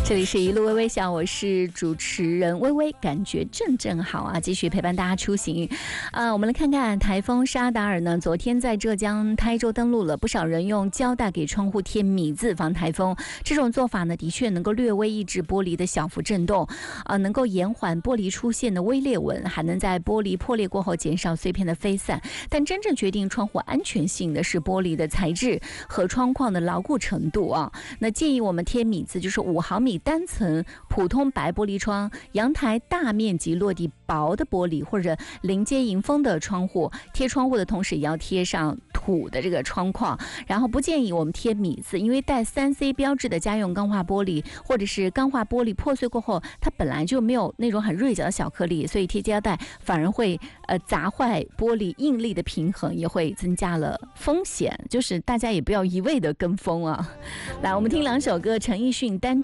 这里是一路微微笑，我是主持人微微，感觉正好啊，继续陪伴大家出行。我们来看看台风沙达尔呢，昨天在浙江台州登陆了，不少人用胶带给窗户贴米字防台风。这种做法呢，的确能够略微抑制玻璃的小幅震动，能够延缓玻璃出现的微裂纹，还能在玻璃破裂过后减少碎片的飞散。但真正决定窗户安全性的是玻璃的材质和窗框的牢固程度啊。那建议我们贴米字，就是5毫米单层普通白玻璃窗，阳台大面积落地薄的玻璃或者临街迎风的窗户，贴窗户的同时也要贴上土的这个窗框。然后不建议我们贴米字，因为带3C 标志的家用钢化玻璃或者是钢化玻璃破碎过后，它本来就没有那种很锐角的小颗粒，所以贴胶带反而会砸坏玻璃应力的平衡，也会增加了风险。就是大家也不要一味的跟风啊。来，我们听2首歌，陈奕迅单